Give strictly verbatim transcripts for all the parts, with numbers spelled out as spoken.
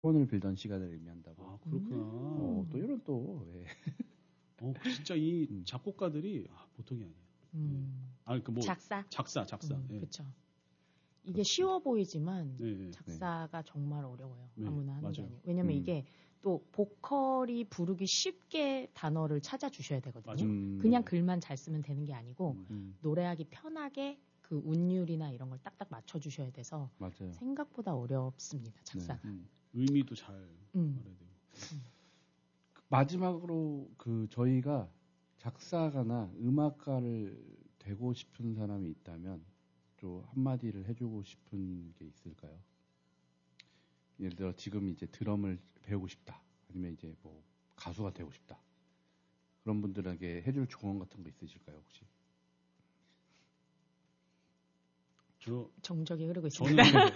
소원을 빌던 시간을 의미한다고. 아, 그렇구나. 음. 어, 또 이런 또. 예. 어, 진짜 이 작곡가들이 아, 보통이 아니에요. 음. 아, 그 뭐 작사, 작사, 작사. 음, 예. 그렇죠. 이게 쉬워 보이지만 네, 네. 작사가 정말 어려워요. 네, 아무나 하는 맞아요. 게 아니에요. 왜냐면 음. 이게 또 보컬이 부르기 쉽게 단어를 찾아주셔야 되거든요. 맞아요. 그냥 글만 잘 쓰면 되는 게 아니고 음. 노래하기 편하게 그 운율이나 이런 걸 딱딱 맞춰주셔야 돼서 맞아요. 생각보다 어렵습니다. 작사가. 네. 음. 의미도 잘 음. 말해야 되고. 마지막으로 그 저희가 작사가나 음악가를 되고 싶은 사람이 있다면 좀 한마디를 해주고 싶은 게 있을까요? 예를 들어 지금 이제 드럼을 배우고 싶다. 아니면 이제 뭐 가수가 되고 싶다. 그런 분들에게 해줄 조언 같은 거 있으실까요, 혹시? 저 정적이 흐르고 저는 있습니다.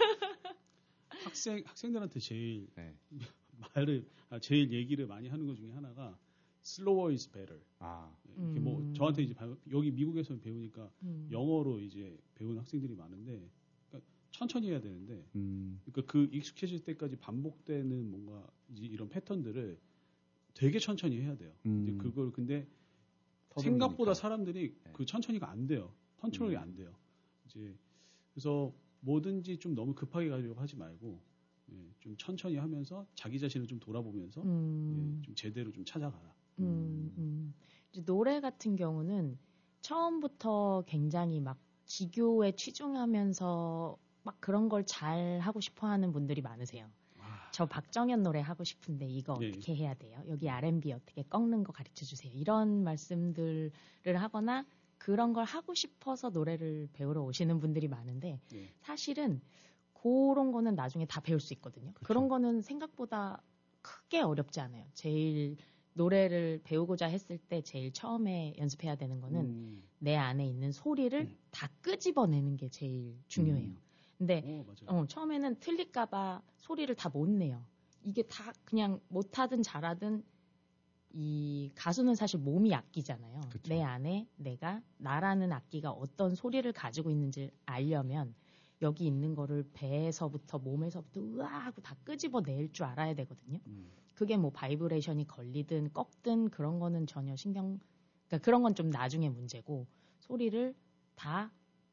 학생 학생들한테 제일 네. 말을 아, 제일 얘기를 많이 하는 것 중에 하나가 slower is better. 아, 이렇게 뭐 음. 저한테 이제 바- 여기 미국에서 배우니까 음. 영어로 이제 배우는 학생들이 많은데 그러니까 천천히 해야 되는데 음, 그러니까 그 익숙해질 때까지 반복되는 뭔가 이제 이런 패턴들을 되게 천천히 해야 돼요. 음. 근데 그걸 근데 서두르니까. 생각보다 사람들이 네. 그 천천히가 안 돼요. 컨트롤이 음. 안 돼요. 이제 그래서 뭐든지 좀 너무 급하게 가려고 하지 말고 예, 좀 천천히 하면서 자기 자신을 좀 돌아보면서 음. 예, 좀 제대로 좀 찾아가라. 음, 음. 이제 노래 같은 경우는 처음부터 굉장히 막 기교에 치중하면서 막 그런 걸 잘 하고 싶어 하는 분들이 많으세요. 아, 저 박정현 노래 하고 싶은데 이거 예. 어떻게 해야 돼요? 여기 알앤비 어떻게 꺾는 거 가르쳐 주세요. 이런 말씀들을 하거나 그런 걸 하고 싶어서 노래를 배우러 오시는 분들이 많은데 예. 사실은 그런 거는 나중에 다 배울 수 있거든요. 그쵸. 그런 거는 생각보다 크게 어렵지 않아요. 제일 노래를 배우고자 했을 때 제일 처음에 연습해야 되는 거는 음. 내 안에 있는 소리를 다 끄집어내는 게 제일 중요해요. 음. 근데 어, 맞아요. 어, 처음에는 틀릴까봐 소리를 다 못 내요. 이게 다 그냥 못하든 잘하든 이 가수는 사실 몸이 악기잖아요. 그쵸. 내 안에 내가 나라는 악기가 어떤 소리를 가지고 있는지 알려면 여기 있는 거를 배에서부터 몸에서부터 으아 하고 다 끄집어낼 줄 알아야 되거든요. 음. 그게 뭐 바이브레이션이 걸리든 꺾든 그런 거는 전혀 신경, 그러니까 그런 건 좀 나중에 문제고 소리를 다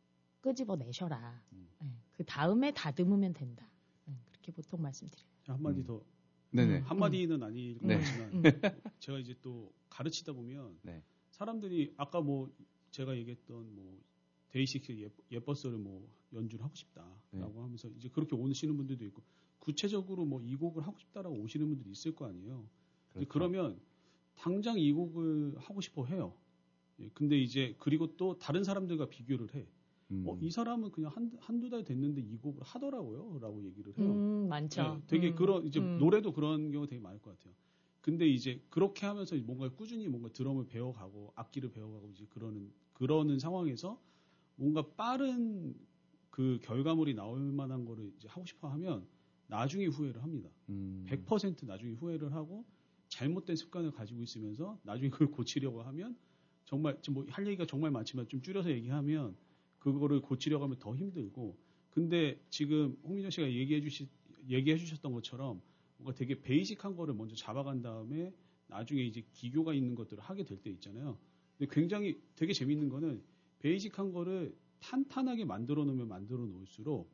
끄집어내셔라. 음. 네, 그 다음에 다듬으면 된다. 네, 그렇게 보통 말씀드려요. 한마디 음. 더 네네. 음. 한마디는 아닐 것 네. 같지만 음. 제가 이제 또 가르치다 보면 네. 사람들이 아까 뭐 제가 얘기했던 뭐 데이식스 예뻐서를 뭐 연주를 하고 싶다라고 네. 하면서 이제 그렇게 오시는 분들도 있고 구체적으로 뭐 이 곡을 하고 싶다라고 오시는 분들도 있을 거 아니에요. 그렇죠. 그러면 당장 이 곡을 하고 싶어 해요. 예, 근데 이제 그리고 또 다른 사람들과 비교를 해. 음. 어, 이 사람은 그냥 한, 한두 달 됐는데 이 곡을 하더라고요. 라고 얘기를 해요. 음, 많죠. 네, 되게 음, 그런, 이제 음. 노래도 그런 경우 되게 많을 것 같아요. 근데 이제 그렇게 하면서 뭔가 꾸준히 뭔가 드럼을 배워가고 악기를 배워가고 이제 그러는, 그러는 상황에서 뭔가 빠른 그 결과물이 나올 만한 거를 이제 하고 싶어 하면 나중에 후회를 합니다. 음. 백 퍼센트 나중에 후회를 하고 잘못된 습관을 가지고 있으면서 나중에 그걸 고치려고 하면 정말, 지금 뭐 할 얘기가 정말 많지만 좀 줄여서 얘기하면 그거를 고치려고 하면 더 힘들고 근데 지금 홍민정 씨가 얘기해 주시, 얘기해 주셨던 것처럼 뭔가 되게 베이직한 거를 먼저 잡아간 다음에 나중에 이제 기교가 있는 것들을 하게 될 때 있잖아요. 근데 굉장히 되게 재밌는 거는 베이직한 거를 탄탄하게 만들어 놓으면 만들어 놓을수록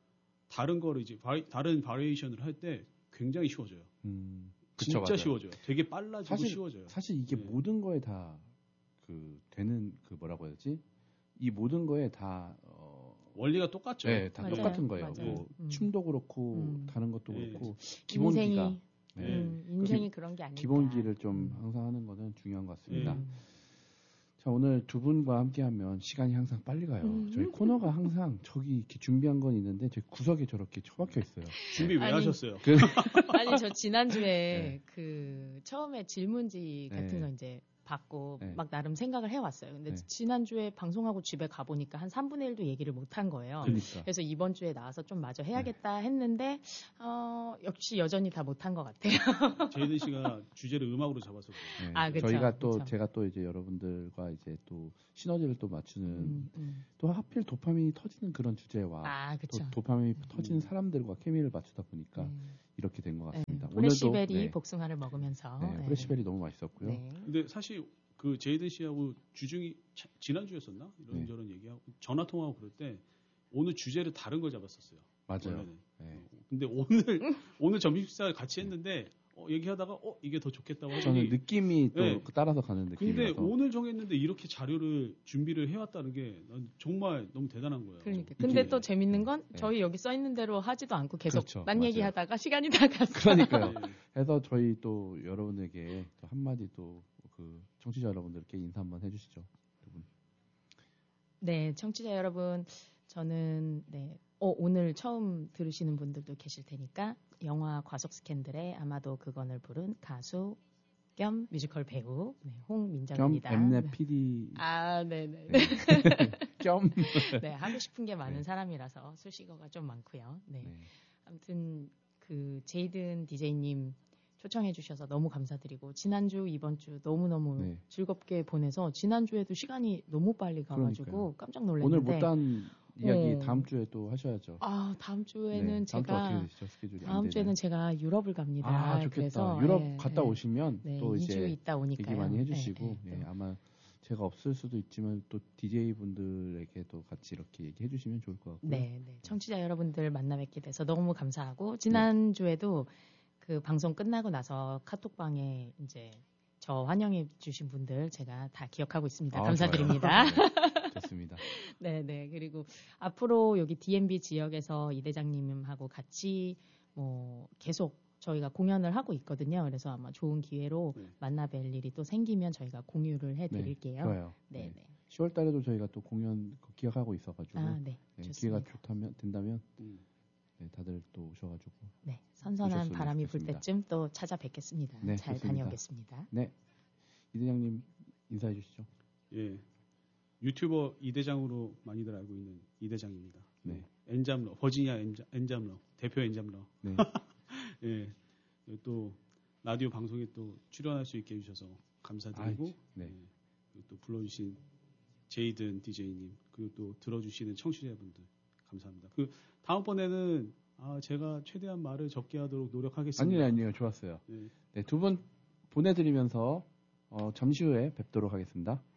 다른 거를 이제 바리, 다른 바리에이션을 할 때 굉장히 쉬워져요. 음. 그쵸, 진짜 맞아요. 쉬워져요. 되게 빨라지고 사실, 쉬워져요. 사실 이게 네. 모든 거에 다 그 되는 그 뭐라고 해야 되지? 이 모든 거에 다 어, 원리가 똑같죠. 네, 다 맞아요. 똑같은 거예요. 맞아요. 뭐 음. 춤도 그렇고 음. 다른 것도 네. 그렇고 기본기가 인생이, 네. 음, 인생이 그런 게 아닐까. 기본기를 좀 음. 항상 하는 거는 중요한 것 같습니다. 네. 음. 자, 오늘 두 분과 함께하면 시간이 항상 빨리 가요. 음. 저희 코너가 항상 저기 이렇게 준비한 건 있는데 저희 구석에 저렇게 처박혀 있어요. 준비 왜 아니, 하셨어요? 그, 아니 저 지난주에 네. 그 처음에 질문지 같은 네. 거 이제 받고 네. 막 나름 생각을 해왔어요. 근데 네. 지난주에 방송하고 집에 가보니까 한 삼분의 일도 얘기를 못 한 거예요. 그러니까. 그래서 이번 주에 나와서 좀 마저 해야겠다 했는데 어, 역시 여전히 다 못한 것 같아요. 제이든 씨가 주제를 음악으로 잡아서 그래요. 네. 아, 그쵸, 저희가 또 그쵸. 제가 또 이제 여러분들과 이제 또 시너지를 또 맞추는 음, 음. 또 하필 도파민이 터지는 그런 주제와 아, 또 그쵸. 도파민이 터지는 사람들과 케미를 맞추다 보니까 음. 이렇게 된 것 같습니다. 네, 오늘도 프레시베리 네. 복숭아를 먹으면서 네, 네. 프레시베리 너무 맛있었고요. 네. 근데 사실 그 제이든 씨하고 주중이 차- 지난주였었나? 이런저런 네. 얘기하고 전화 통화하고 그럴 때 오늘 주제를 다른 걸 잡았었어요. 맞아요. 원래는. 네. 어, 근데 오늘 오늘 점심 식사 같이 했는데 어, 얘기하다가 어 이게 더 좋겠다고 하더니 저는 느낌이 또 네. 따라서 가는 근데 느낌이라서. 오늘 정했는데 이렇게 자료를 준비를 해왔다는 게 난 정말 너무 대단한 거예요. 그러니까. 근데 이게- 또 재밌는 건 네. 저희 여기 써 있는 대로 하지도 않고 계속 그렇죠. 딴 맞아요. 얘기하다가 시간이 다 갔어요. 그러니까요. 네. 그래서 저희 또 여러분에게 또 한마디 또 그 청취자 여러분들께 인사 한번 해주시죠. 두 분. 네, 청취자 여러분, 저는 네, 어, 오늘 처음 들으시는 분들도 계실 테니까 영화 과속 스캔들에 아마도 그건을 부른 가수 겸 뮤지컬 배우 네, 겸 홍민정입니다. 엠넷 피디 아, 네네. 네. 겸 네, 하고 싶은 게 많은 네. 사람이라서 수식어가 좀 많고요. 네. 네. 아무튼 그 제이든 디제이님 초청해 주셔서 너무 감사드리고 지난주 이번 주 너무너무 네. 즐겁게 보내서 지난주에도 시간이 너무 빨리 가가지고 그러니까요. 깜짝 오늘 놀랐는데 못한 이야기 어. 다음 주에 또 하셔야죠. 아 다음 주에는 네, 다음 주 제가 어떻게 되시죠? 스케줄이 안 다음 되나요? 주에는 제가 유럽을 갑니다. 아 좋겠다. 그래서 유럽 예, 갔다 예. 오시면 네, 또 이 주 이제 있다 오니까요. 얘기 많이 예, 해주시고 예, 예, 또. 아마 제가 없을 수도 있지만 또 디제이 분들에게도 같이 이렇게 얘기해 주시면 좋을 것 같고요. 네, 네. 청취자 여러분들 만나 뵙게 돼서 너무 감사하고 지난주에도 그 방송 끝나고 나서 카톡방에 이제 저 환영해 주신 분들 제가 다 기억하고 있습니다. 아, 감사드립니다. 좋아요. 네, 좋습니다. 네, 네. 그리고 앞으로 여기 디엠비 지역에서 이 대장님하고 같이 뭐 계속 저희가 공연을 하고 있거든요. 그래서 아마 좋은 기회로 네. 만나 뵐 일이 또 생기면 저희가 공유를 해 드릴게요. 좋아요. 네, 네. 네. 시월 달에도 저희가 또 공연 기획하고 있어가지고 아, 네. 네, 좋습니다. 기회가 좋다면 된다면 음. 네, 다들 또 오셔가지고 네. 선선한 오셨으면 바람이 불 좋겠습니다. 때쯤 또 찾아뵙겠습니다. 네, 잘 좋습니다. 다녀오겠습니다. 네 이 대장님 인사해 주시죠. 예. 유튜버 이 대장으로 많이들 알고 있는 이 대장입니다. 네. 네. 엔잠러, 버지니아 엔잠, 엔잠러, 대표 엔잠러. 네. 예. 또 라디오 방송에 또 출연할 수 있게 해주셔서 감사드리고, 아이, 네. 예. 그리고 또 불러주신 제이든 디제이님, 그리고 또 들어주시는 청취자분들 감사합니다. 그 다음번에는 아 제가 최대한 말을 적게 하도록 노력하겠습니다. 아니요 아니요 좋았어요. 예. 네, 두 분 보내드리면서 어, 잠시 후에 뵙도록 하겠습니다.